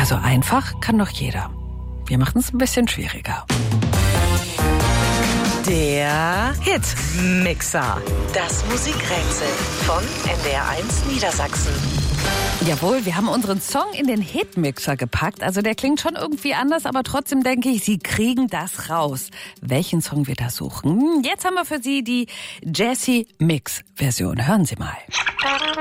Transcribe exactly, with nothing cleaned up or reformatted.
Also einfach kann doch jeder. Wir machen es ein bisschen schwieriger. Der Hitmixer. Das Musikrätsel von N D R eins Niedersachsen. Jawohl, wir haben unseren Song in den Hitmixer gepackt. Also der klingt schon irgendwie anders, aber trotzdem denke ich, Sie kriegen das raus, welchen Song wir da suchen. Jetzt haben wir für Sie die Jazzy Mix Version. Hören Sie mal.